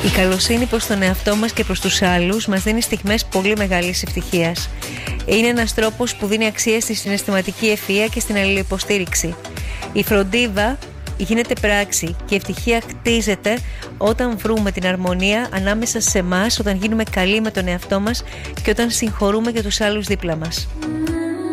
Η καλοσύνη προς τον εαυτό μας και προς τους άλλους μας δίνει στιγμές πολύ μεγάλης ευτυχίας. Είναι ένας τρόπος που δίνει αξία στη συναισθηματική ευφυΐα και στην αλληλοϊποστήριξη. Η φροντίδα γίνεται πράξη και η ευτυχία χτίζεται όταν βρούμε την αρμονία ανάμεσα σε εμάς, όταν γίνουμε καλοί με τον εαυτό μας και όταν συγχωρούμε και τους άλλους δίπλα μας.